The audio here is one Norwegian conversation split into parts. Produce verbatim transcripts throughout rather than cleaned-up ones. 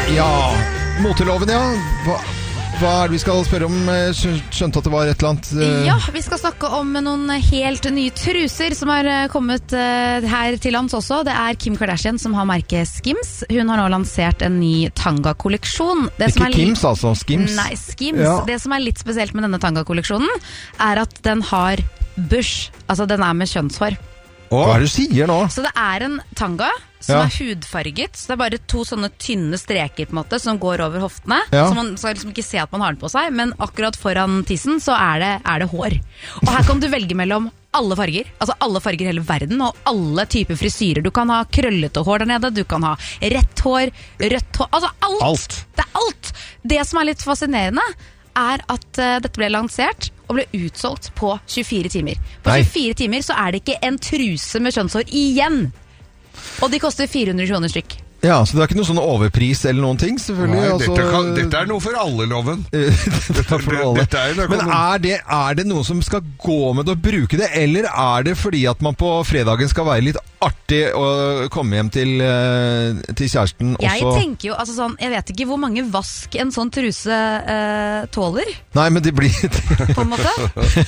Ja, moteloven, ja. Hva, hva er det vi skal spørre om? Skjønte at det var et eller annet uh... Ja, vi skal snakke om noen helt nye truser som har kommet uh, her til lands også. Det er Kim Kardashian som har merket Skims. Hun har nå lansert en ny tanga-kolleksjon. Det Ikke Kims, altså. Skims. Nei, Skims. Ja. Det som er litt spesielt med denne tanga-kolleksjonen, er at den har bush. Altså, den er med kjønnshår. Hva er det du sier nå? Så det er en tanga som Ja. er hudfarget. Så det er bare to sånne tynne streker på en måte som går over hoftene. Ja. Så man skal liksom ikke se at man har den på seg, men akkurat foran tissen så er det, er det hår. Og her kan du velge mellom alle farger, altså alle farger i hele verden, og alle typer frisyrer. Du kan ha krøllete hår der nede, du kan ha rett hår, rødt hår, altså alt. Alt. Det er alt. Det som er litt fascinerende er at uh, dette ble lansert og ble utsolgt på tjuefire timer. På Nei. tjuefire timer så er det ikke en truse med kjønnshår igjen. Og de koster fire hundre kroner stykk. Ja, så det er ikke noe sånn overpris eller noen ting, selvfølgelig. Nei, altså, dette, kan, dette er noe for alle, loven. dette er for alle. Dette er, det Men er det, er det noen som skal gå med det og bruke det, eller er det fordi at man på fredagen skal være litt artig og komme hjem til, til kjæresten også? Jeg tenker jo, altså sånn, jeg vet ikke hvor mange vask en sånn truse uh, tåler. Nei, men det blir... på en måte.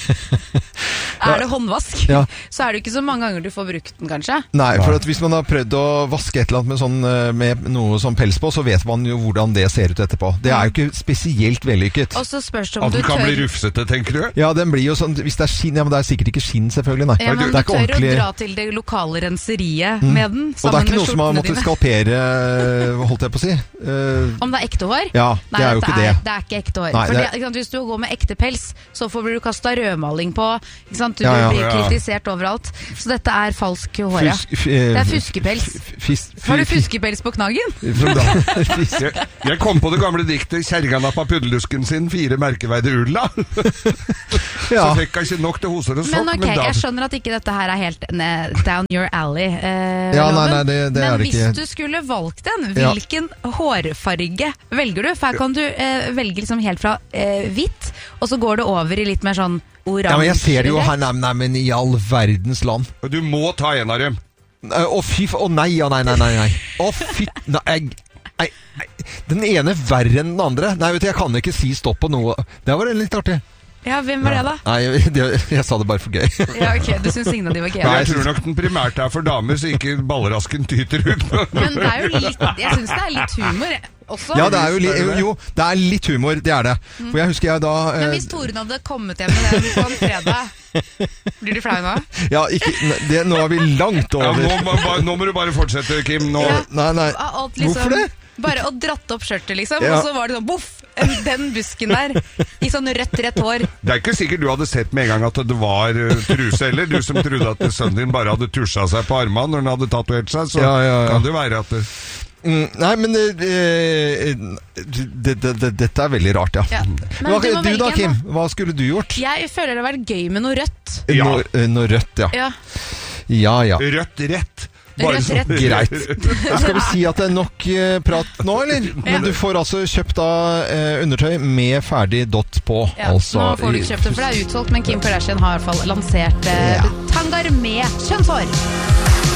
Er det håndvask, Ja. så er det ikke så mange ganger du får brukt den, kanskje. Nei, for at hvis man har prøvd å vaske et eller annet med, sånn, med noe som pels på, så vet man jo hvordan det ser ut etterpå. Det er jo ikke spesielt vellykket. Og så spørs det om At du den kan tør... bli rufsete, tenker du? Ja, den blir jo sånn, hvis det er skinn, ja, men det er sikkert ikke skinn selvfølgelig, nei. Ja, men det du er ikke tør ordentlig... å dra til det lokale renseriet mm. med den, Og det er ikke noe som har måttet skalpere, holdt jeg på å si. Uh, Om det er ekte hår? Ja, Nei, det er jo ikke er, det. det er ikke ekte hår. Nei, For det... det, ikke sant, hvis du går med ekte pels, så får du kastet rødmaling på, ikke sant? Du Ja, ja. blir Ja. kritisert overalt. Så dette er falsk hår, ja. Fusk, f- Det er fuskepels. Fis, Har du fuskepels på knaggen? Jeg, jeg kom på det gamle diktet 'Kjerringa nappa puddelusken sin, fire merkeveide ulla'. Ja. Så fikk jeg ikke nok til hoser og sokk. Men ok, da... jeg skjønner at ikke dette her er helt ne- down your alley, eh, Ja, nei, loven. nei, det, det Men er det hvis ikke. du skulle valgt en, Ja. hvilken hårfarge velger du? For her kan du eh, velge liksom helt fra eh, hvitt, og så går det over i litt mer sånn oransje. Ja, men jeg ser det jo her, nei, nei, men i all verdens land. Du må ta en av dem. Å fy, å nei, ja, nei, nei, nei, nei. Å fy, nei, jeg, nei, nei. Den ene verre enn den andre. Nei, vet du, jeg kan ikke si stopp på noe. Det var litt artig. Ja, hvem var det da? Nei, jeg, jeg, jeg sa det bare for gøy. Ja, ok, du synes ingen av de var Men gøy. jeg tror nok den primært er for damer, så ikke ballrasken tyter ut. Men det er jo litt, jeg synes det er litt humor også. Ja, det er jo, li, jo, det er litt humor, det er det. For jeg husker jeg da... Men Eh, hvis Toren hadde kommet hjem med den på en fredag, blir du flau nå? ja, ikke, det, nå er vi langt Ja, over. nå, må, ba- nå må du bare fortsette, Kim. Nå. Ja. Nei, nei. Alt liksom, Hvorfor det? Bare å dratt opp skjørtet liksom, Ja. og så var det sånn, boff, den busken der, i sånn rødt, rett hår. Det er ikke sikkert du hadde sett med en gang at det var uh, truse, eller du som trodde at sønnen din bare hadde tusja seg på armene når han hadde tatovert seg, så Ja, ja, ja. kan det være at det... Mm, nei, men eh, det, det, det, dette er veldig rart, ja. Ja. Men Hva, du du, må velge da, en, Kim? da. Hva skulle du gjort? Jeg føler det har vært gøy med noe rødt. Ja. Noe, eh, noe rødt, ja. Ja, Ja, ja. Rødt rett. Rødt sånn- rett. Greit. Skal vi si at det er nok eh, prat nå, eller? Men du får altså kjøpt da eh, undertøy med ferdig dott på. ja. Altså, Nå får du ikke kjøpt det, for det er utsolgt, men Kim Kardashian har i hvert fall lansert eh, Ja. tangar med kjønnshår.